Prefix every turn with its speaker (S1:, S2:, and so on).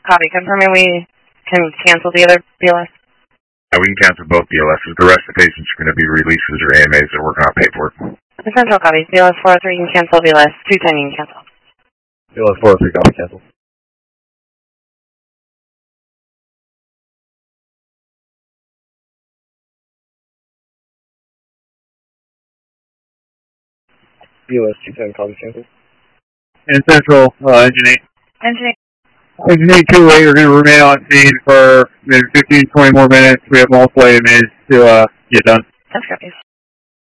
S1: Copy. Confirming we can cancel the other BLS.
S2: We can cancel both BLSs. The rest of the patients are going to be releases or AMAs. They're working on paperwork.
S1: Essential copy. BLS 403 can cancel. BLS 210 can cancel.
S3: BLS 403 copy cancel. BLS 210 copy cancel.
S4: And Central, Engine 8.
S1: Engine 8.
S4: Engine 828 are going to remain on scene for maybe 15, 20 more minutes. We have multiple AMAs to get done.
S1: That's copies.